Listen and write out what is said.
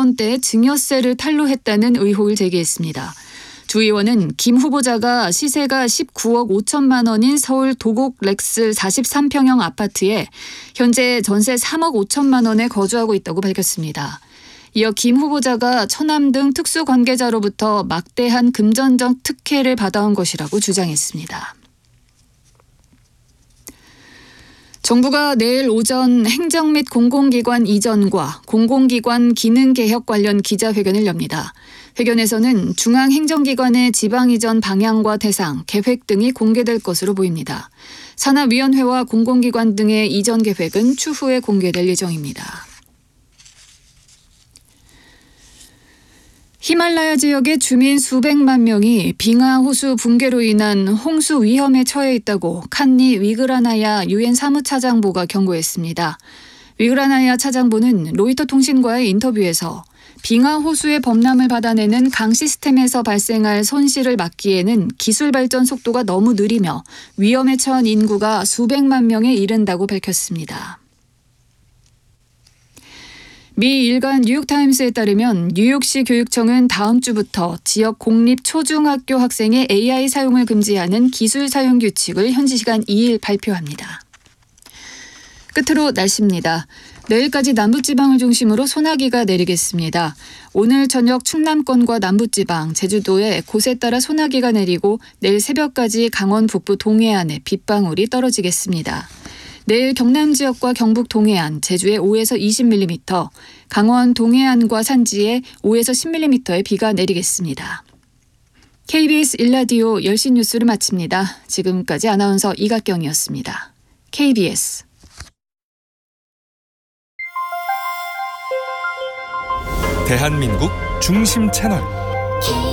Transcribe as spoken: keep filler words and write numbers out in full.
원대 증여세를 탈루했다는 의혹을 제기했습니다. 주 의원은 김 후보자가 시세가 십구억 오천만 원인 서울 도곡 렉스 사십삼 평형 아파트에 현재 전세 삼억 오천만 원에 거주하고 있다고 밝혔습니다. 이어 김 후보자가 처남 등 특수 관계자로부터 막대한 금전적 특혜를 받아온 것이라고 주장했습니다. 정부가 내일 오전 행정 및 공공기관 이전과 공공기관 기능 개혁 관련 기자회견을 엽니다. 회견에서는 중앙행정기관의 지방 이전 방향과 대상, 계획 등이 공개될 것으로 보입니다. 산하위원회와 공공기관 등의 이전 계획은 추후에 공개될 예정입니다. 히말라야 지역의 주민 수백만 명이 빙하 호수 붕괴로 인한 홍수 위험에 처해 있다고 칸니 위그라나야 유엔 사무차장보가 경고했습니다. 위그라나야 차장보는 로이터 통신과의 인터뷰에서 빙하 호수의 범람을 받아내는 강 시스템에서 발생할 손실을 막기에는 기술 발전 속도가 너무 느리며 위험에 처한 인구가 수백만 명에 이른다고 밝혔습니다. 미 일간 뉴욕타임스에 따르면 뉴욕시 교육청은 다음 주부터 지역 공립 초중학교 학생의 에이아이 사용을 금지하는 기술 사용 규칙을 현지 시간 이 일 발표합니다. 끝으로 날씨입니다. 내일까지 남부지방을 중심으로 소나기가 내리겠습니다. 오늘 저녁 충남권과 남부지방, 제주도에 곳에 따라 소나기가 내리고 내일 새벽까지 강원 북부 동해안에 빗방울이 떨어지겠습니다. 내일 경남 지역과 경북 동해안, 제주에 오에서 이십 밀리미터, 강원 동해안과 산지에 오에서 십 밀리미터의 비가 내리겠습니다. 케이비에스 일 라디오 열 시 뉴스를 마칩니다. 지금까지 아나운서 이각경이었습니다. 케이비에스 대한민국 중심 채널